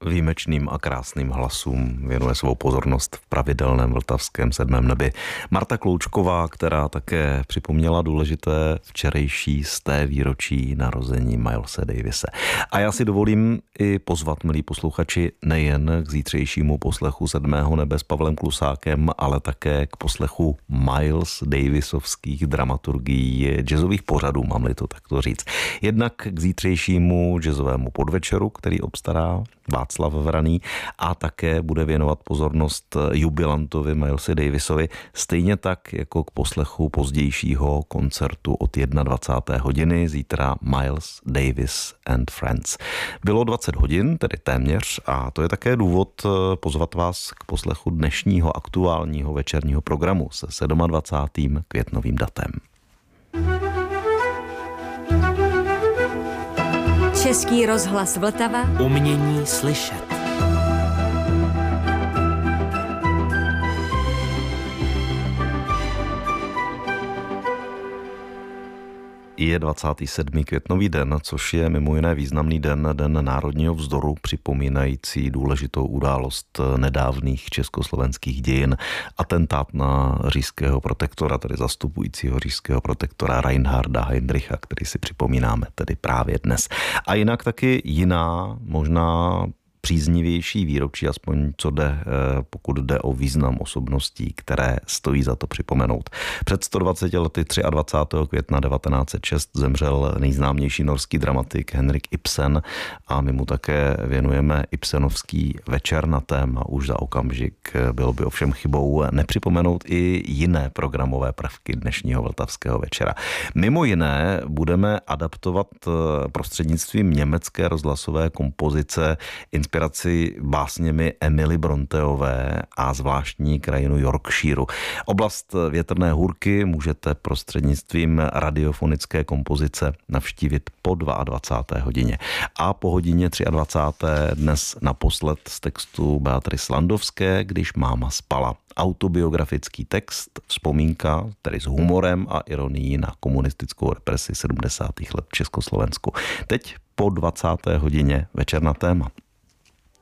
Výjimečným a krásným hlasům věnuje svou pozornost v pravidelném vltavském sedmém nebi Marta Kloučková, která také připomněla důležité včerejší 100. výročí narození Milese Davise. A já si dovolím i pozvat, milí posluchači, nejen k zítřejšímu poslechu sedmého nebe s Pavlem Klusákem, ale také k poslechu Miles Davisovských dramaturgií jazzových pořadů, mám-li to takto říct. Jednak k zítřejšímu jazzovému podvečeru, který obstará Václav Vraný, a také bude věnovat pozornost jubilantovi Milesi Davisovi, stejně tak jako k poslechu pozdějšího koncertu od 21. hodiny, zítra Miles Davis and Friends. Bylo 20 hodin, tedy téměř, a to je také důvod pozvat vás k poslechu dnešního aktuálního večerního programu se 27. květnovým datem. Český rozhlas Vltava. Umění slyšet. Je 27. květnový den, což je mimo jiné významný den národního vzdoru, připomínající důležitou událost nedávných československých dějin. Atentát na říšského protektora, tedy zastupujícího říšského protektora Reinharda Heydricha, který si připomínáme tedy právě dnes. A jinak taky jiná, možná příznivější výročí, aspoň co jde, pokud jde o význam osobností, které stojí za to připomenout. Před 120 lety 23. května 1906 zemřel nejznámější norský dramatik Henrik Ibsen a my mu také věnujeme Ibsenovský večer na téma už za okamžik. Bylo by ovšem chybou nepřipomenout i jiné programové prvky dnešního vltavského večera. Mimo jiné budeme adaptovat prostřednictvím německé rozhlasové kompozice inspiraci básněmi Emily Bronteové a zvláštní krajinu Yorkshireu. Oblast Větrné hůrky můžete prostřednictvím radiofonické kompozice navštívit po 22. hodině. A po hodině 23. dnes naposled z textu Beatrice Landovské, Když máma spala. Autobiografický text, vzpomínka, tedy s humorem a ironií na komunistickou represi 70. let v Československu. Teď po 20. hodině večer na téma.